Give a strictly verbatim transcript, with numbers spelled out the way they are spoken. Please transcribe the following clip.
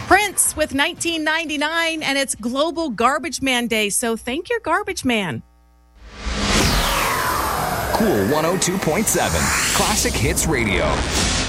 Prince with nineteen ninety-nine, and it's Global Garbage Man Day, so thank your garbage man. Cool one oh two point seven, Classic Hits Radio.